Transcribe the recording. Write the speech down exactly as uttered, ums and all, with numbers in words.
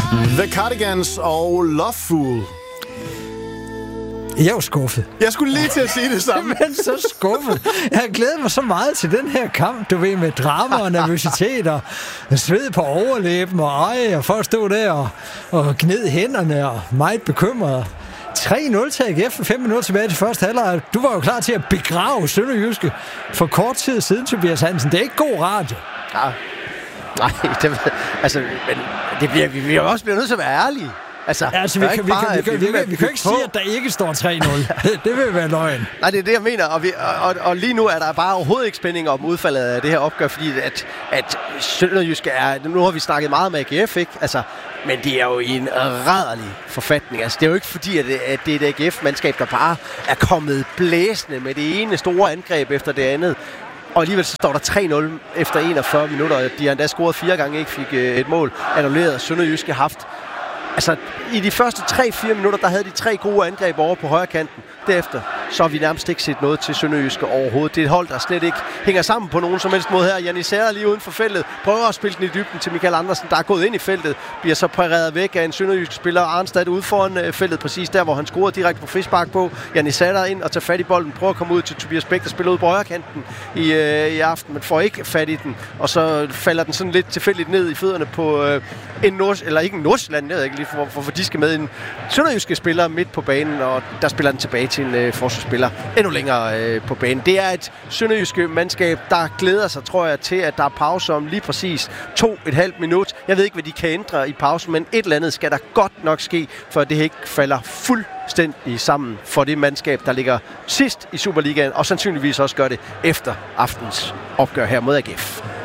The Cardigans og Loveful. Jeg er jo skuffet. Jeg skulle lige til at sige det samme. Men så skuffet. Jeg har glædet mig så meget til den her kamp, du ved, med drama og nervøsitet og sved på overlæben og øje, og folk stod der og, og gned hænderne og meget bekymret. tre nul til A G F for fem minutter tilbage til første halvleg. Du var jo klar til at begrave Sønderjyske for kort tid siden, Tobias Hansen. Det er ikke god radio. Ja. Nej, det, altså, men det bliver, vi bliver også bliver nødt til at være ærlige. Altså, ja, altså vi, kan, vi, kan, vi, kan, vi, kan, vi kan ikke sige, at der ikke står tre nul. det, det vil være løgn. Nej, det er det, jeg mener. Og, vi, og, og lige nu er der bare overhovedet ikke spænding om udfaldet af det her opgør, fordi at, at Sønderjyske er... Nu har vi snakket meget med A G F, ikke? Altså, men det er jo i en rædderlig forfatning. Altså, det er jo ikke fordi, at det, at det er et A G F-mandskab, der bare er kommet blæsende med det ene store angreb efter det andet. Og alligevel så står der tre nul efter enogfyrre minutter. De har endda scoret fire gange, ikke fik et mål annulleret. Sønderjyske haft... Altså, i de første tre fire minutter, der havde de tre gode angreb over på højre kanten. Derefter, så har vi nærmest ikke set noget til Sønderjyske overhovedet. Det er et hold, der slet ikke hænger sammen på nogen som helst måde her. Janni Serra lige uden for feltet, prøver at spille den i dybden til Michael Andersen, der er gået ind i feltet. Bliver så pareret væk af en Sønderjyske spiller, Arnstad ude foran feltet, præcis der, hvor han scorede direkte på frispark på. Janni Serra ind og tager fat i bolden, prøver at komme ud til Tobias Bæk, der spiller ud på højre kanten i, øh, i aften, men får ikke fat i den. Og så falder den sådan lidt tilfældigt ned i fødderne på øh, en Nord, eller ikke en Nordsjælland, jeg ved ikke lige, for, for, for de skal med en Sønderjyske spiller midt på banen, og der spiller den tilbage til en øh, forsvarsspiller endnu længere øh, på banen. Det er et Sønderjyske mandskab, der glæder sig, tror jeg, til, at der er pause om lige præcis to et halvt minut. Jeg ved ikke, hvad de kan ændre i pausen, men et eller andet skal der godt nok ske, for det ikke falder fuldstændig sammen for det mandskab, der ligger sidst i Superligaen, og sandsynligvis også gør det efter aftens opgør her mod A G F.